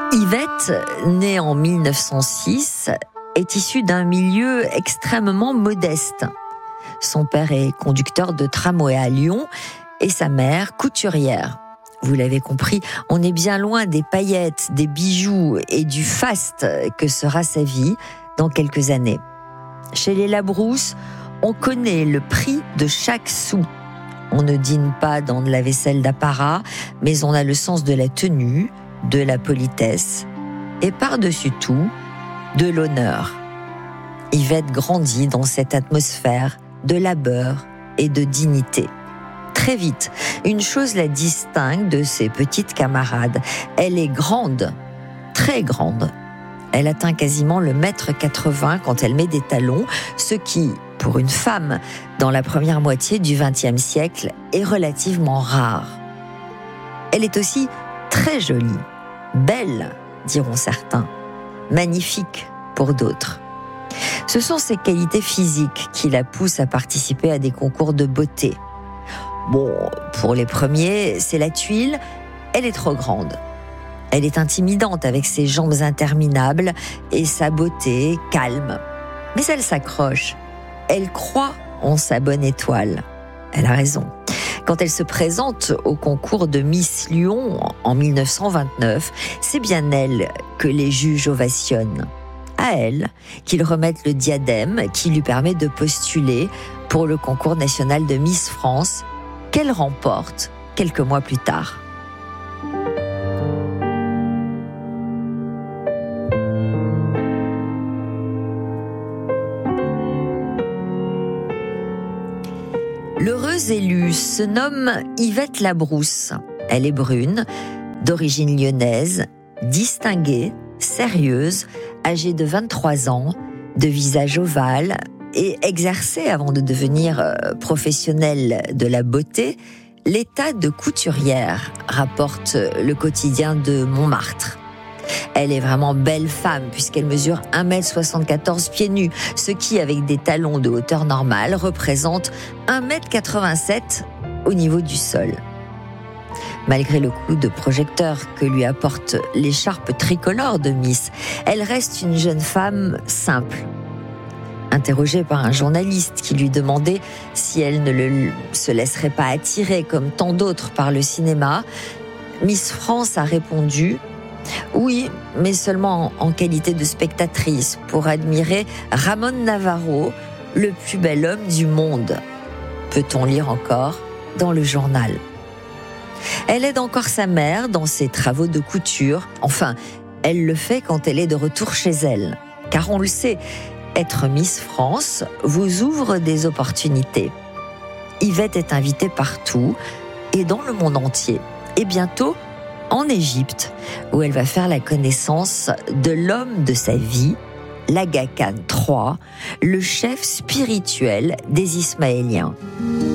Yvette, née en 1906, est issue d'un milieu extrêmement modeste. Son père est conducteur de tramway à Lyon et sa mère couturière. Vous l'avez compris, on est bien loin des paillettes, des bijoux et du faste que sera sa vie dans quelques années. Chez les Labrousse, on connaît le prix de chaque sou. On ne dîne pas dans de la vaisselle d'apparat, mais on a le sens de la tenue, de la politesse et par-dessus tout, de l'honneur. Yvette grandit dans cette atmosphère de labeur et de dignité. Très vite, une chose la distingue de ses petites camarades. Elle est grande, très grande. Elle atteint quasiment le 1,80 m quand elle met des talons, ce qui, pour une femme, dans la première moitié du XXe siècle, est relativement rare. Elle est aussi très jolie, belle, diront certains, magnifique pour d'autres. Ce sont ses qualités physiques qui la poussent à participer à des concours de beauté. Bon, pour les premiers, c'est la tuile, elle est trop grande. Elle est intimidante avec ses jambes interminables et sa beauté calme. Mais elle s'accroche. Elle croit en sa bonne étoile. Elle a raison. Quand elle se présente au concours de Miss Lyon en 1929, c'est bien elle que les juges ovationnent. À elle qu'ils remettent le diadème qui lui permet de postuler pour le concours national de Miss France, qu'elle remporte quelques mois plus tard. L'heureuse élue se nomme Yvette Labrousse. Elle est brune, d'origine lyonnaise, distinguée, sérieuse, âgée de 23 ans, de visage ovale et exerçait, avant de devenir professionnelle de la beauté, l'état de couturière, rapporte le quotidien de Montmartre. Elle est vraiment belle femme puisqu'elle mesure 1,74 m pieds nus, ce qui, avec des talons de hauteur normale, représente 1,87 m au niveau du sol. Malgré le coup de projecteur que lui apporte l'écharpe tricolore de Miss, elle reste une jeune femme simple. Interrogée par un journaliste qui lui demandait si elle ne se laisserait pas attirer comme tant d'autres par le cinéma, Miss France a répondu « Oui, mais seulement en qualité de spectatrice pour admirer Ramon Navarro, le plus bel homme du monde », peut-on lire encore dans le journal. Elle aide encore sa mère dans ses travaux de couture. Enfin, elle le fait quand elle est de retour chez elle. Car on le sait, être Miss France vous ouvre des opportunités. Yvette est invitée partout et dans le monde entier. Et bientôt, en Égypte, où elle va faire la connaissance de l'homme de sa vie, l'Aga Khan III, le chef spirituel des Ismaéliens.